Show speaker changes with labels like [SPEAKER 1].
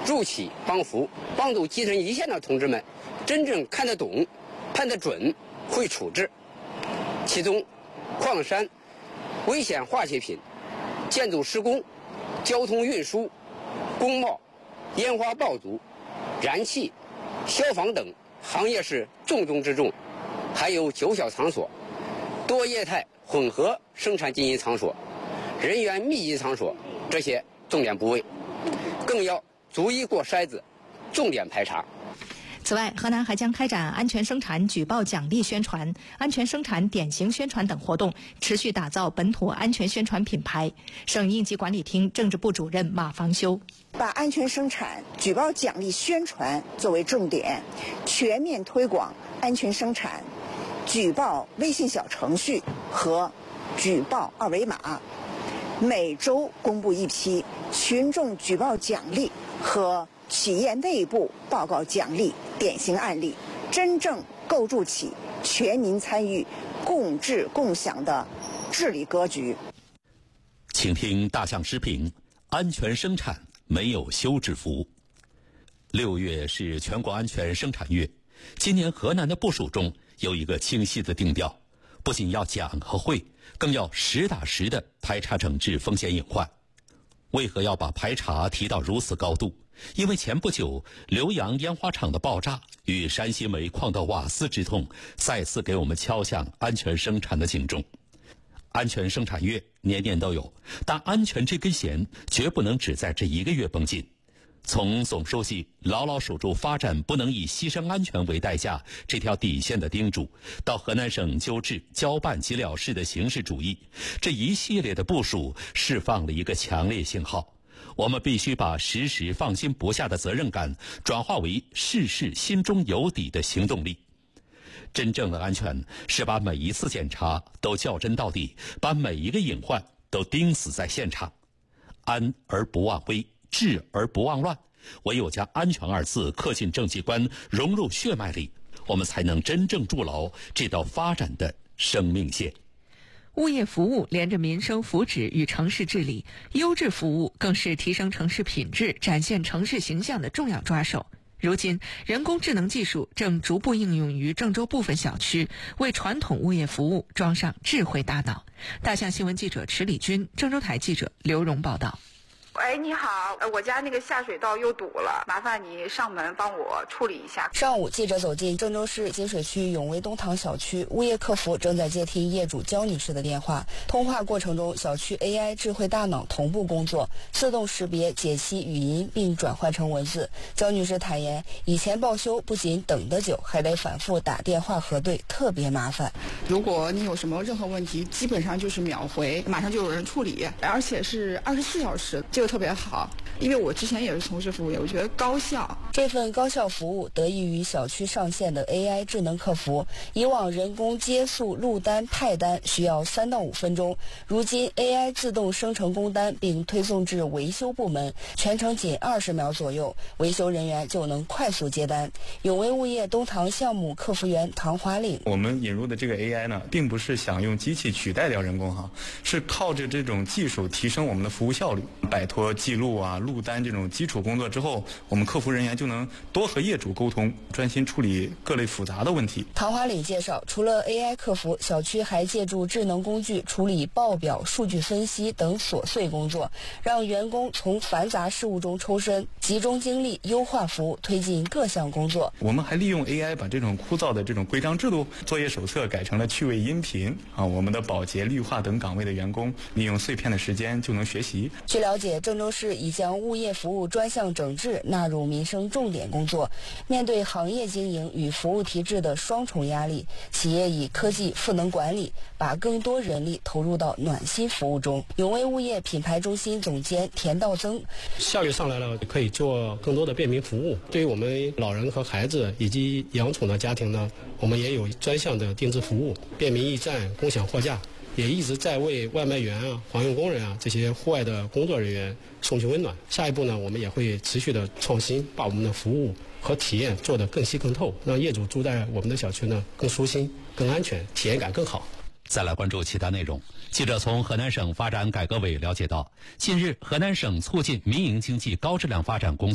[SPEAKER 1] 助企帮扶，帮助基层一线的同志们真正看得懂、判得准、会处置。其中，矿山、危险化学品、建筑施工、交通运输、工贸、烟花爆竹、燃气、消防等行业是重中之重，还有9小场所、多业态混合生产经营场所、人员密集场所，这些重点部位，更要逐一过筛子，重点排查。
[SPEAKER 2] 此外，河南还将开展安全生产举报奖励宣传、安全生产典型宣传等活动，持续打造本土安全宣传品牌。省应急管理厅政治部主任马方修
[SPEAKER 3] 把安全生产举报奖励宣传作为重点，全面推广安全生产举报微信小程序和举报二维码，每周公布一批群众举报奖励和企业内部报告奖励典型案例，真正构筑起全民参与、共治共享的治理格局。
[SPEAKER 4] 请听大象时评：安全生产没有休止符。6月是全国安全生产月，今年河南的部署中有一个清晰的定调，不仅要讲和会，更要实打实的排查整治风险隐患。为何要把排查提到如此高度？因为前不久浏阳烟花厂的爆炸与山西煤矿的瓦斯之痛，再次给我们敲响安全生产的警钟。安全生产月年年都有，但安全这根弦绝不能只在这1个月绷紧。从总书记牢牢守住发展不能以牺牲安全为代价这条底线的叮嘱，到河南省纠治交办即了事的形式主义，这一系列的部署释放了一个强烈信号。我们必须把时时放心不下的责任感转化为事事心中有底的行动力。真正的安全是把每一次检查都较真到底，把每一个隐患都盯死在现场。安而不忘危，治而不忘乱，唯有将安全2字刻进政绩观，融入血脉里，我们才能真正筑牢这道发展的生命线。
[SPEAKER 5] 物业服务连着民生福祉与城市治理，优质服务更是提升城市品质、展现城市形象的重要抓手。如今，人工智能技术正逐步应用于郑州部分小区，为传统物业服务装上智慧大脑。大象新闻记者池礼军，郑州台记者刘荣报道。
[SPEAKER 6] 喂，你好，我家那个下水道又堵了，麻烦你上门帮我处理一下。
[SPEAKER 7] 上午，记者走进郑州市金水区永威东堂小区，物业客服正在接听业主焦女士的电话。通话过程中，小区 AI 智慧大脑同步工作，自动识别、解析语音并转换成文字。焦女士坦言，以前报修不仅等得久，还得反复打电话核对，特别麻烦。
[SPEAKER 8] 如果你有什么任何问题，基本上就是秒回，马上就有人处理，而且是24小时，这个特别好。因为我之前也是从事服务业，我觉得高效。
[SPEAKER 7] 这份高效服务得益于小区上线的 AI 智能客服，以往人工接速录单派单需要3到5分钟，如今 AI 自动生成工单并推送至维修部门，全程仅20秒左右，维修人员就能快速接单。永威物业东堂项目客服员唐华岭，
[SPEAKER 9] 我们引入的这个 AI 呢，并不是想用机器取代掉人工哈，是靠着这种技术提升我们的服务效率，摆脱记录录单这种基础工作之后，我们客服人员就能多和业主沟通，专心处理各类复杂的问题。
[SPEAKER 7] 唐华岭介绍，除了 AI 客服，小区还借助智能工具处理报表、数据分析等琐碎工作，让员工从繁杂事务中抽身，集中精力优化服务，推进各项工作。
[SPEAKER 9] 我们还利用 AI 把这种枯燥的这种规章制度、作业手册改成了趣味音频我们的保洁、绿化等岗位的员工利用碎片的时间就能学习。
[SPEAKER 7] 据了解，郑州市已将物业服务专项整治纳入民生重点工作。面对行业经营与服务提质的双重压力，企业以科技赋能管理，把更多人力投入到暖心服务中。永威物业品牌中心总监田道增，
[SPEAKER 10] 效率上来了，可以做更多的便民服务。对于我们老人和孩子以及养宠的家庭呢，我们也有专项的定制服务，便民驿站、共享货架，也一直在为外卖员环卫工人这些户外的工作人员送去温暖。下一步呢，我们也会持续的创新，把我们的服务和体验做得更细更透，让业主住在我们的小区呢更舒心、更安全，体验感更好。
[SPEAKER 4] 再来关注其他内容。记者从河南省发展改革委了解到，近日河南省促进民营经济高质量发展工作